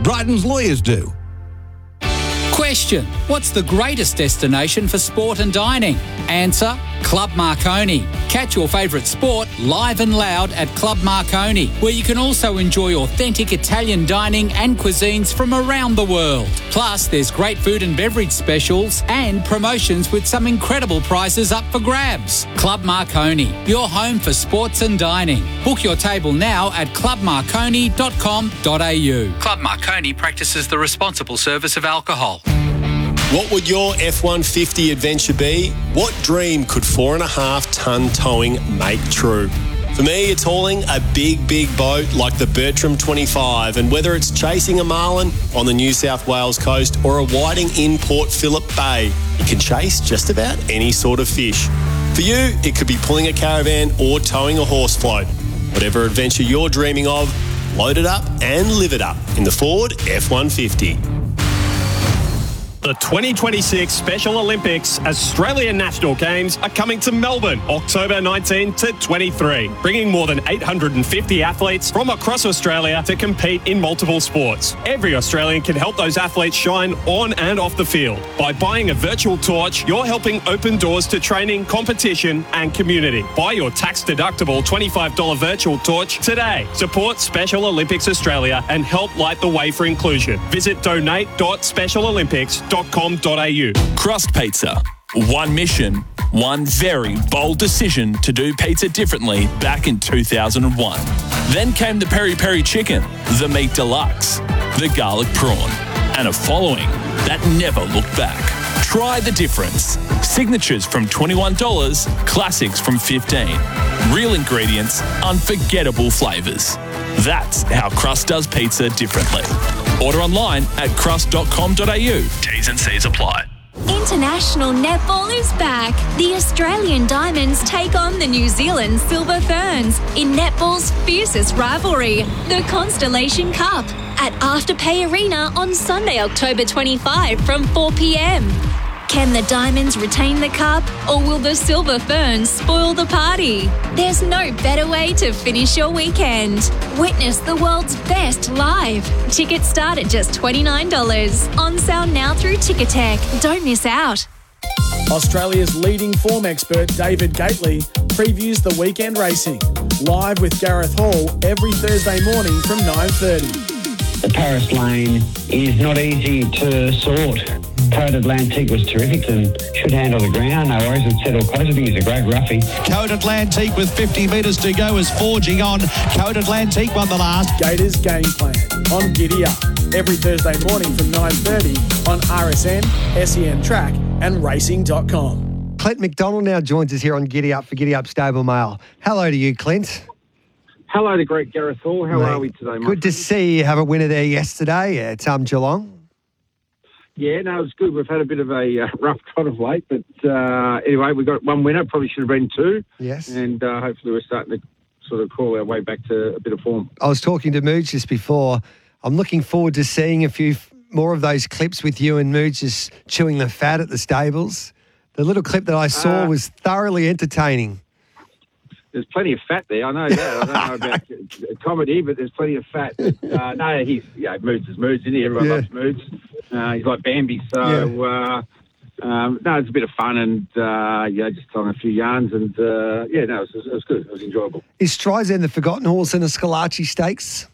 Bryden's lawyers do. Question: what's the greatest destination for sport and dining? Answer: Club Marconi. Catch your favourite sport live and loud at Club Marconi, where you can also enjoy authentic Italian dining and cuisines from around the world. Plus, there's great food and beverage specials and promotions with some incredible prizes up for grabs. Club Marconi, your home for sports and dining. Book your table now at clubmarconi.com.au. Club Marconi practices the responsible service of alcohol. What would your F-150 adventure be? What dream could 4.5 tonne towing make true? For me, it's hauling a big boat like the Bertram 25, and whether it's chasing a marlin on the New South Wales coast or a whiting in Port Phillip Bay, you can chase just about any sort of fish. For you, it could be pulling a caravan or towing a horse float. Whatever adventure you're dreaming of, load it up and live it up in the Ford F-150. The 2026 Special Olympics Australian National Games are coming to Melbourne, October 19 to 23, bringing more than 850 athletes from across Australia to compete in multiple sports. Every Australian can help those athletes shine on and off the field. By buying a virtual torch, you're helping open doors to training, competition and community. Buy your tax-deductible $25 virtual torch today. Support Special Olympics Australia and help light the way for inclusion. Visit donate.specialolympics.com.au. Crust Pizza. One mission, one very bold decision to do pizza differently back in 2001. Then came the Peri Peri Chicken, the Meat Deluxe, the Garlic Prawn, and a following that never looked back. Try the difference. Signatures from $21, classics from $15. Real ingredients, unforgettable flavours. That's how Crust does pizza differently. Order online at crust.com.au. T's and C's apply. International netball is back. The Australian Diamonds take on the New Zealand Silver Ferns in netball's fiercest rivalry, the Constellation Cup, at Afterpay Arena on Sunday, October 25 from 4 p.m. Can the Diamonds retain the cup, or will the Silver Ferns spoil the party? There's no better way to finish your weekend. Witness the world's best live. Tickets start at just $29. On sale now through Ticketek. Don't miss out. Australia's leading form expert David Gately previews the weekend racing. Live with Gareth Hall every Thursday morning from 9:30. The Paris lane is not easy to sort. Code Atlantique was terrific and should handle the ground. No worries, it's settled close. I think he's a great roughie. Code Atlantique with 50 metres to go is forging on. Code Atlantique won the last. Gators Game Plan on Giddy Up every Thursday morning from 9:30 on RSN, SEN Track and Racing.com. Clint McDonald now joins us here on Giddy Up for Giddy Up Stable Mail. Hello to you, Clint. Hello to great Gareth Hall. How are we today, mate? Good to see you have a winner there yesterday at Geelong. Yeah, no, it's good. We've had a bit of a rough trot of late, but anyway, we got one winner. Probably should have been two. Yes. And hopefully we're starting to sort of crawl our way back to a bit of form. I was talking to Mooch just before. I'm looking forward to seeing a few more of those clips with you and Mooch just chewing the fat at the stables. The little clip that I saw was thoroughly entertaining. There's plenty of fat there. I know that. I don't know about comedy, but there's plenty of fat. No, he's Moods is Moods, isn't he? Everyone loves Moods. He's like Bambi. So, no, it's a bit of fun and, just telling a few yarns. And, it was good. It was enjoyable. Is Streisand the forgotten horse in the Scalacci Stakes?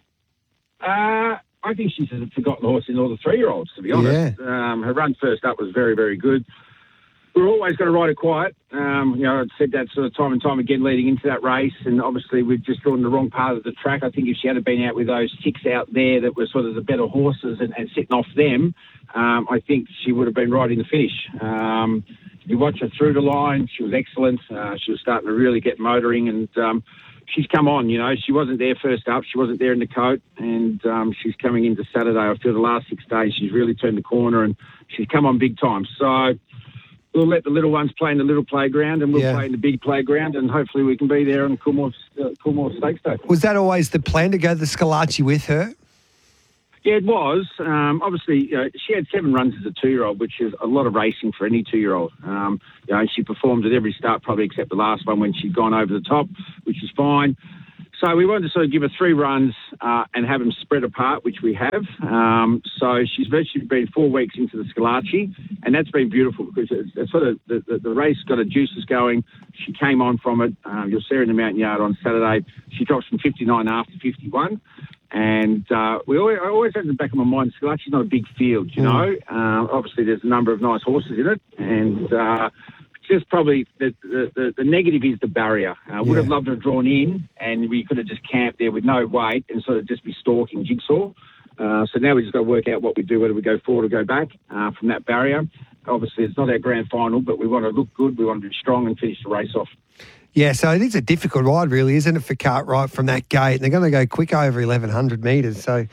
I think she's a forgotten horse in all the 3-year-olds, to be honest. Yeah. Her run first up was very, very good. We're always going to ride her quiet. I've said that sort of time and time again leading into that race, and obviously we've just drawn the wrong part of the track. I think if she had been out with those 6 out there that were sort of the better horses and sitting off them, I think she would have been right in the finish. You watch her through the line, she was excellent. She was starting to really get motoring, and she's come on, She wasn't there first up. She wasn't there in the coat, and she's coming into Saturday. I feel the last 6 days she's really turned the corner, and she's come on big time. So we'll let the little ones play in the little playground, and we'll play in the big playground, and hopefully we can be there on Coolmore Stakes Day. Was that always the plan, to go to the Scalacci with her? Yeah, it was. Obviously, she had 7 runs as a 2-year-old, which is a lot of racing for any 2-year-old. She performed at every start, probably except the last one when she'd gone over the top, which is fine. So we wanted to sort of give her 3 runs and have them spread apart, which we have. So she's virtually been 4 weeks into the Scalacci, and that's been beautiful because it's sort of the race got her juices going. She came on from it. You'll see her in the Mountain Yard on Saturday. She drops from 59 after 51. And I always have in the back of my mind, Scalacci's not a big field, you know. Obviously, there's a number of nice horses in it, and just probably the negative is the barrier. Would have loved to have drawn in, and we could have just camped there with no weight and sort of just be stalking Jigsaw. So now we just got to work out what we do, whether we go forward or go back from that barrier. Obviously, it's not our grand final, but we want to look good, we want to be strong and finish the race off. Yeah, so it is a difficult ride, really, isn't it, for Cartwright from that gate? And they're going to go quick over 1,100 metres. So,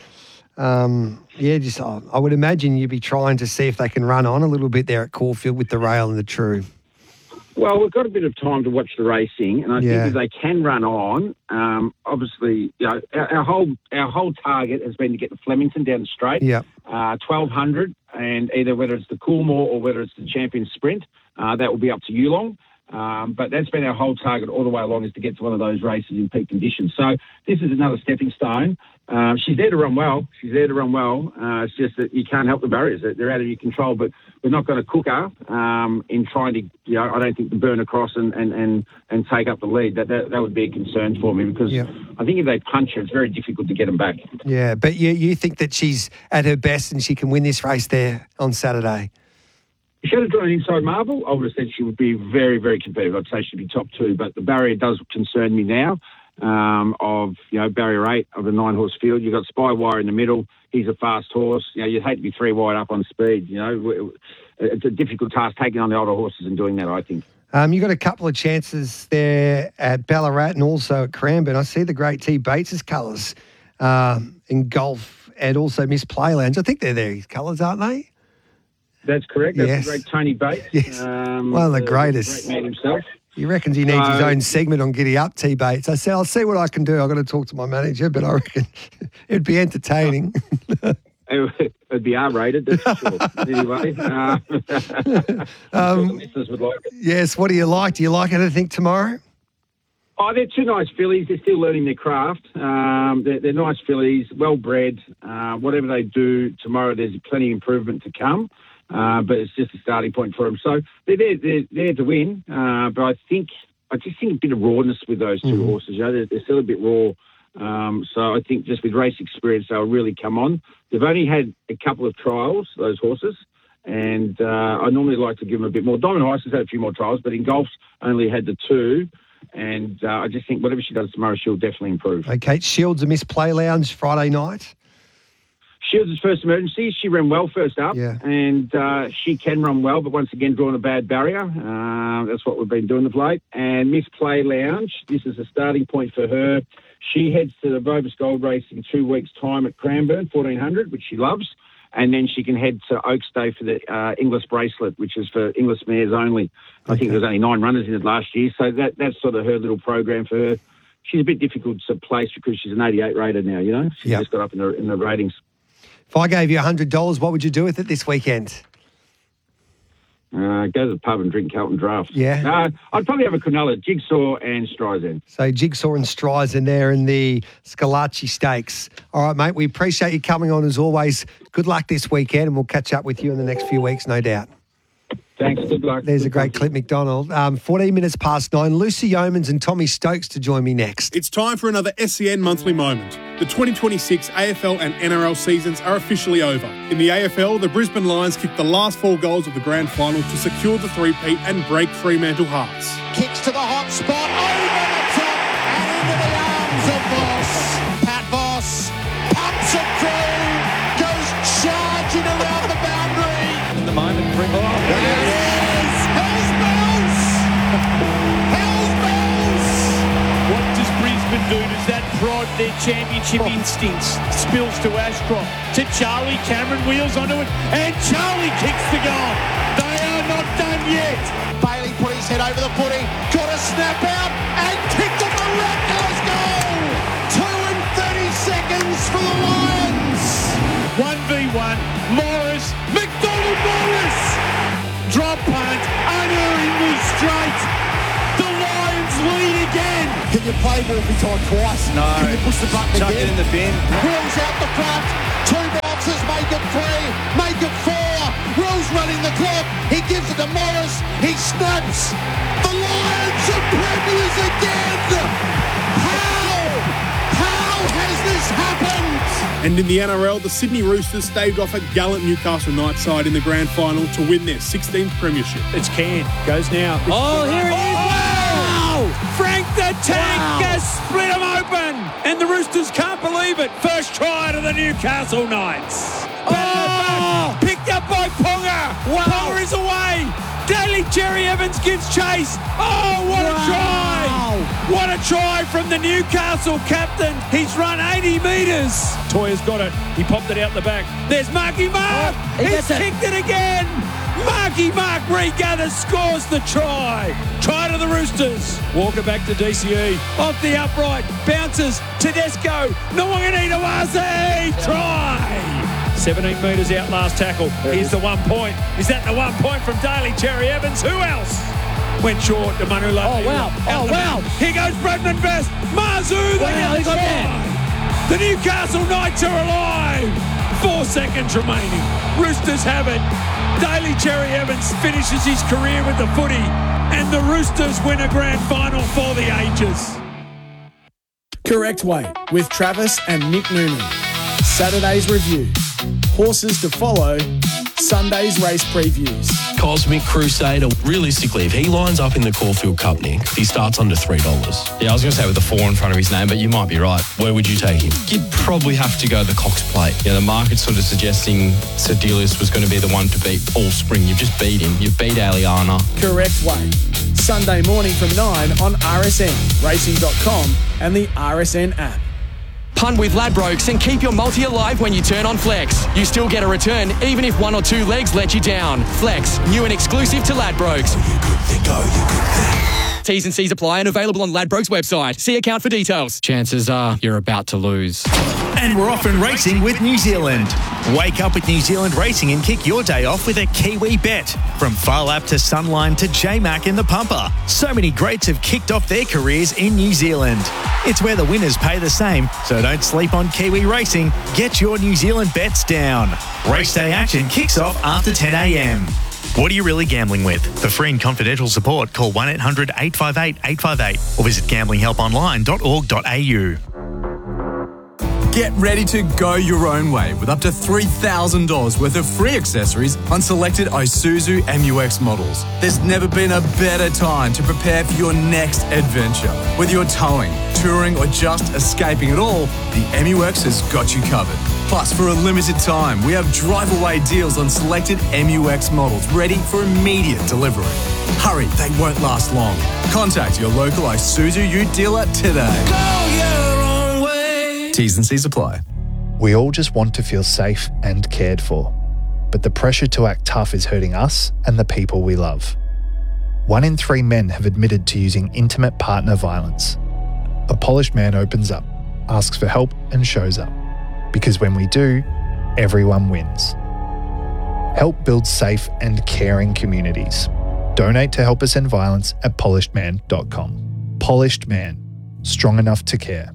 I would imagine you'd be trying to see if they can run on a little bit there at Caulfield with the rail and the true. Well, we've got a bit of time to watch the racing, and I think if they can run on, obviously, you know, our whole target has been to get the Flemington down the straight, 1,200, and either whether it's the Coolmore or whether it's the Champion Sprint, that will be up to Yulong. But that's been our whole target all the way along, is to get to one of those races in peak conditions. So this is another stepping stone. She's there to run well. It's just that you can't help the barriers. They're out of your control, but we're not going to cook her in trying to, you know, I don't think, to burn across and take up the lead. That would be a concern for me, because I think if they punch her, it's very difficult to get them back. Yeah, but you think that she's at her best and she can win this race there on Saturday? If she had drawn an inside marble, I would have said she would be very, very competitive. I'd say she'd be top 2, but the barrier does concern me now. Of, you know, barrier 8 of a 9-horse field. You've got Spywire in the middle. He's a fast horse. You know, you'd hate to be 3 wide up on speed. You know, it's a difficult task taking on the older horses and doing that, I think. You've got a couple of chances there at Ballarat and also at Cranbourne. I see the Great T. Bates' colours in golf and also Miss Playlands. I think they're his colours, aren't they? That's correct. That's the great Tony Bates. Yes. One of the greatest. Great man himself. He reckons he needs his own segment on Giddy Up, T. Bates. I said, I'll see what I can do. I've got to talk to my manager, but I reckon it'd be entertaining. It'd be R-rated, that's for sure. Anyway. Listeners would like it. Yes, what do you like? Do you like anything tomorrow? Oh, they're 2 nice fillies. They're still learning their craft. They're nice fillies, well-bred. Whatever they do tomorrow, there's plenty of improvement to come. But it's just a starting point for them. So they're there to win. But I just think a bit of rawness with those 2 horses. You know, they're still a bit raw. So I think just with race experience, they'll really come on. They've only had a couple of trials, those horses, and I normally like to give them a bit more. Diamond Ice has had a few more trials, but in golf's only had the 2. And I just think whatever she does tomorrow, she'll definitely improve. Okay, Shields and Miss Play Lounge Friday night. Shields' first emergency. She ran well first up, and she can run well, but once again, drawing a bad barrier. That's what we've been doing of late. And Miss Play Lounge, this is a starting point for her. She heads to the Bovis Gold Race in 2 weeks' time at Cranbourne, 1,400, which she loves. And then she can head to Oaks Day for the Inglis Bracelet, which is for Inglis mares only. I think there was only 9 runners in it last year, so that's sort of her little program for her. She's a bit difficult to place because she's an 88 rated now, you know. She just got up in the ratings. If I gave you $100, what would you do with it this weekend? Go to the pub and drink Carlton Draft. Yeah. I'd probably have a Cronulla, Jigsaw and Streisand. So Jigsaw and Streisand there in the Scalacci Stakes. All right, mate, we appreciate you coming on as always. Good luck this weekend, and we'll catch up with you in the next few weeks, no doubt. Thanks, good luck. There's a great Clip McDonald. 14 minutes past 9. Lucy Yeomans and Tommy Stokes to join me next. It's time for another SEN Monthly Moment. The 2026 AFL and NRL seasons are officially over. In the AFL, the Brisbane Lions kicked the last 4 goals of the grand final to secure the three-peat and break Fremantle hearts. Kicks to the hot spot, over the top and into the arms of Voss. Pat Voss pumps it through, goes charging around the boundary. In the moment, Fremantle. Do does that prod their championship instincts spills to Ashcroft, to Charlie. Cameron wheels onto it, and Charlie kicks the goal. They are not done yet. Bailey put his head over the footy, got a snap out, and kicked a miraculous goal. 2 and 30 seconds for the Lions. 1v1, Morris, McDonald-Morris. Drop punt, unerringly straight. The Lions lead again. Can you play Wolfie time twice? No. Can you push the button Chuck again? it in the bin. Wills out the front. 2 bounces, make it 3, make it 4. Wills running the clock. He gives it to Morris. He snaps. The Lions are premiers again. How has this happened? And in the NRL, the Sydney Roosters staved off a gallant Newcastle Knights side in the grand final to win their 16th premiership. It's Cairn. Goes now. Oh, here it is. Wow! Frank the Tank has split them open. And the Roosters can't believe it. First try to the Newcastle Knights. Back. Picked up by Ponga. Wow. Ponga is away. Daly Cherry Evans gives chase. Oh, what a try! What a try from the Newcastle captain. He's run 80 metres. Toya's got it. He popped it out the back. There's Marky Mark. He's kicked it again. Marky Mark regathers, scores the try. Try to the Roosters. Walker back to DCE. Off the upright. Bounces. Tedesco. Nwanganitawase. Try. 17 metres out, last tackle. Here's the 1 point. Is that the 1 point from Daly Cherry Evans? Who else? Went short to Manula. Oh, wow. Oh, wow. Here goes Bradman Best. Mazu, they get the try. The Newcastle Knights are alive. 4 seconds remaining. Roosters have it. Daly Cherry Evans finishes his career with the footy. And the Roosters win a grand final for the ages. Correct Weight with Travis and Nick Noonan. Saturday's review. Horses to follow. Sunday's race previews. Cosmic Crusader. Realistically, if he lines up in the Caulfield Cup, Nick, he starts under $3. Yeah, I was going to say with the 4 in front of his name, but you might be right. Where would you take him? You'd probably have to go the Cox Plate. Yeah, the market's sort of suggesting Sedelius was going to be the one to beat all spring. You've just beat him. You've beat Aliana. Correct Weight. Sunday morning from 9 on RSN, racing.com and the RSN app. Pun with Ladbrokes and keep your multi alive when you turn on Flex. You still get a return even if 1 or 2 legs let you down. Flex, new and exclusive to Ladbrokes. T's and C's apply and available on Ladbrokes website. See account for details. Chances are you're about to lose. And we're off and racing with New Zealand. Wake up with New Zealand Racing and kick your day off with a Kiwi bet. From Phar Lap to Sunline to J-Mac in the Pumper. So many greats have kicked off their careers in New Zealand. It's where the winners pay the same, so don't sleep on Kiwi Racing. Get your New Zealand bets down. Race day action kicks off after 10 a.m. What are you really gambling with? For free and confidential support, call 1-800-858-858 or visit gamblinghelponline.org.au. Get ready to go your own way with up to $3,000 worth of free accessories on selected Isuzu MU-X models. There's never been a better time to prepare for your next adventure. Whether you're towing, touring, or just escaping it all, the MU-X has got you covered. Plus, for a limited time, we have drive-away deals on selected MU-X models ready for immediate delivery. Hurry, they won't last long. Contact your local Isuzu Ute dealer today. T's and C's apply. We all just want to feel safe and cared for. But the pressure to act tough is hurting us and the people we love. 1 in 3 men have admitted to using intimate partner violence. A polished man opens up, asks for help and shows up. Because when we do, everyone wins. Help build safe and caring communities. Donate to Help Us End Violence at polishedman.com. Polished Man. Strong enough to care.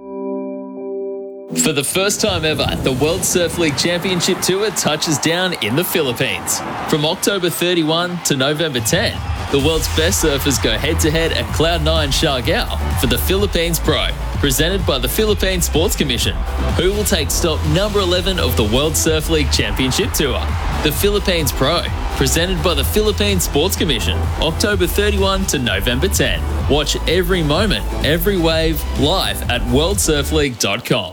For the first time ever, the World Surf League Championship Tour touches down in the Philippines. From October 31 to November 10, the world's best surfers go head-to-head at Cloud9 Siargao for the Philippines Pro, presented by the Philippine Sports Commission, who will take stop number 11 of the World Surf League Championship Tour. The Philippines Pro, presented by the Philippine Sports Commission, October 31 to November 10. Watch every moment, every wave, live at worldsurfleague.com.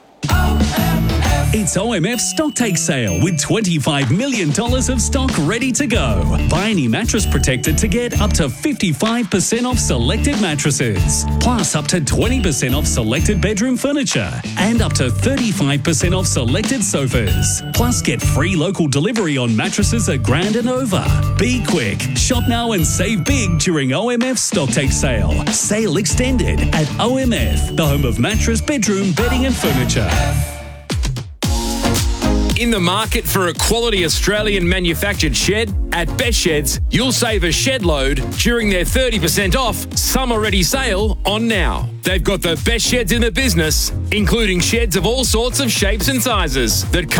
It's OMF Stock Take Sale with $25 million of stock ready to go. Buy any mattress protector to get up to 55% off selected mattresses, plus up to 20% off selected bedroom furniture, and up to 35% off selected sofas. Plus, get free local delivery on mattresses at Grand and over. Be quick. Shop now and save big during OMF Stock Take Sale. Sale extended at OMF, the home of mattress, bedroom, bedding and furniture. In the market for a quality Australian manufactured shed? At Best Sheds, you'll save a shed load during their 30% off summer ready sale on now. They've got the best sheds in the business, including sheds of all sorts of shapes and sizes that